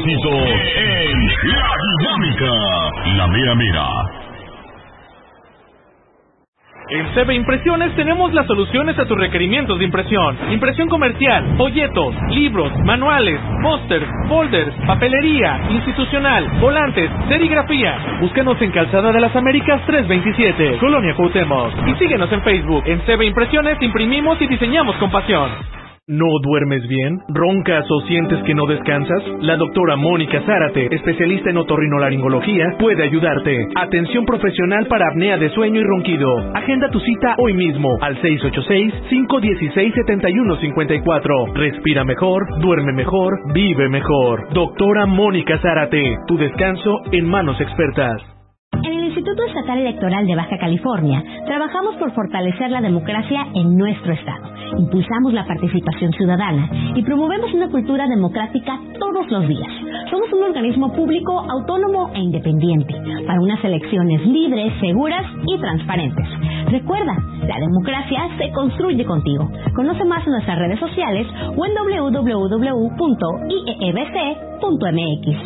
éxitos en La Dinámica, la mera mera. En CB Impresiones tenemos las soluciones a tus requerimientos de impresión. Impresión comercial, folletos, libros, manuales, pósters, folders, papelería, institucional, volantes, serigrafía. Búscanos en Calzada de las Américas 327, Colonia Cuauhtémoc. Y síguenos en Facebook. En CB Impresiones imprimimos y diseñamos con pasión. ¿No duermes bien? ¿Roncas o sientes que no descansas? La doctora Mónica Zárate, especialista en otorrinolaringología, puede ayudarte. Atención profesional para apnea de sueño y ronquido. Agenda tu cita hoy mismo al 686-516-7154. Respira mejor, duerme mejor, vive mejor. Doctora Mónica Zárate, tu descanso en manos expertas. En el Instituto Estatal Electoral de Baja California, trabajamos por fortalecer la democracia en nuestro estado. Impulsamos la participación ciudadana y promovemos una cultura democrática todos los días. Somos un organismo público, autónomo e independiente, para unas elecciones libres, seguras y transparentes. Recuerda, la democracia se construye contigo. Conoce más en nuestras redes sociales o en www.iebc.mx.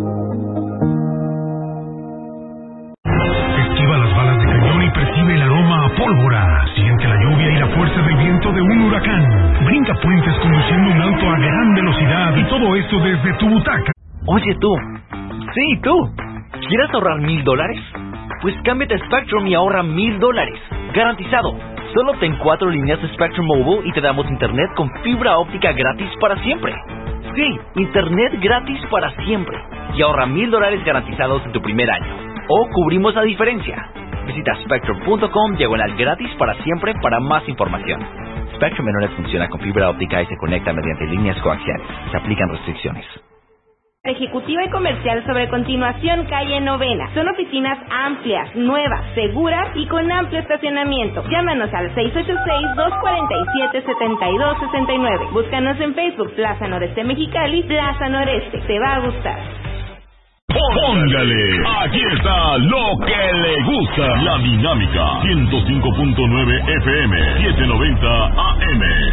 Esquiva las balas de cañón y percibe el aroma a pólvora. Siente la lluvia y la fuerza del viento de un huracán. Brinca puentes conduciendo un auto a gran velocidad y todo esto desde tu butaca. Oye tú, sí tú, ¿quieres ahorrar $1,000? Pues cámbiate a Spectrum y ahorra $1,000, garantizado. Solo ten 4 líneas de Spectrum Mobile y te damos internet con fibra óptica gratis para siempre. Sí, internet gratis para siempre. Y ahorra $1,000 garantizados en tu primer año. O cubrimos la diferencia. Visita spectrum.com/gratis para siempre para más información. Spectrum Internet funciona con fibra óptica y se conecta mediante líneas coaxiales. Se aplican restricciones. Ejecutiva y comercial sobre Continuación, calle Novena. Son oficinas amplias, nuevas, seguras y con amplio estacionamiento. Llámanos al 686-247-7269. Búscanos en Facebook, Plaza Noreste Mexicali, Plaza Noreste. Te va a gustar. Póngale, aquí está lo que le gusta. La Dinámica, 105.9 FM, 790 AM.